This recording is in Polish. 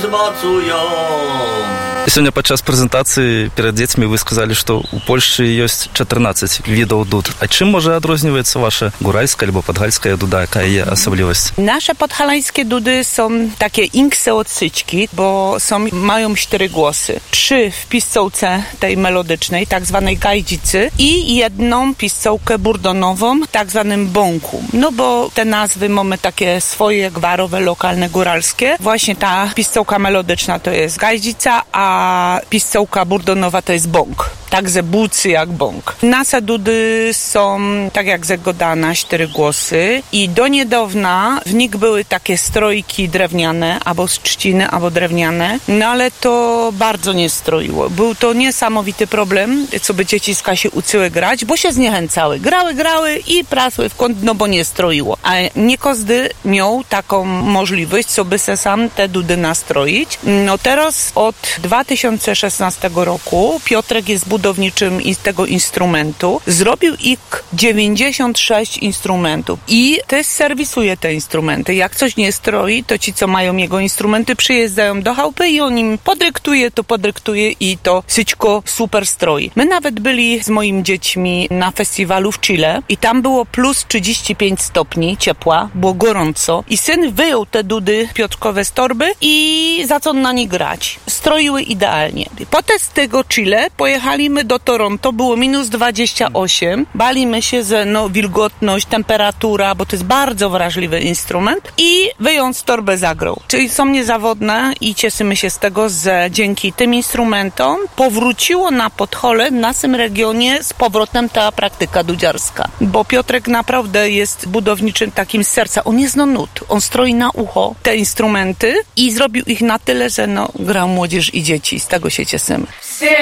Сегодня подчас презентации перед детьми вы сказали, что у Польши есть 14 видов дуд. А czym może odróżniać wasza góralska albo podhalska duda? Jaka jest особливость? Nasze podhalańskie dudy są takie inkseocyćki, bo mają 4 głosy. 3 w piscołce tej melodycznej, tak zwanej gajdzicy i jedną piscołkę burdonową, tak zwanym bąku. No bo te nazwy mamy takie swoje gwarowe, lokalne, góralskie. Właśnie ta piscołka melodyczna to jest gajdzica, a piscołka burdonowa to jest bąk. Tak ze bucy jak bąk. Nasze dudy są, tak jak Zegodana, 4 głosy i do niedawna w nich były takie strojki drewniane, albo z trzciny, albo drewniane, no ale to bardzo nie stroiło. Był to niesamowity problem, co by dzieciska się uczyły grać, bo się zniechęcały. Grały i prasły w kąt, no bo nie stroiło. A nie każdy miał taką możliwość, co by se sam te dudy nastroić. No teraz od 2016 roku Piotrek jest budowniczym tego instrumentu. Zrobił ich 96 instrumentów i też serwisuje te instrumenty. Jak coś nie stroi, to ci, co mają jego instrumenty, przyjeżdżają do chałupy i on im podryktuje i to syćko super stroi. My nawet byli z moimi dziećmi na festiwalu w Chile i tam było plus 35 stopni ciepła, było gorąco i syn wyjął te dudy piotrkowe z torby i zaczął na nie grać. Stroiły idealnie. Potem z tego Chile pojechaliśmy do Toronto, było minus 28, balimy się, że wilgotność, temperatura, bo to jest bardzo wrażliwy instrument i wyjąc torbę zagrał. Czyli są niezawodne i cieszymy się z tego, że dzięki tym instrumentom powróciło na Podhale, w naszym regionie z powrotem ta praktyka dudziarska. Bo Piotrek naprawdę jest budowniczym takim z serca. On jest nut. On stroi na ucho te instrumenty i zrobił ich na tyle, że gra młodzież i dzieci. Z tego się cieszymy.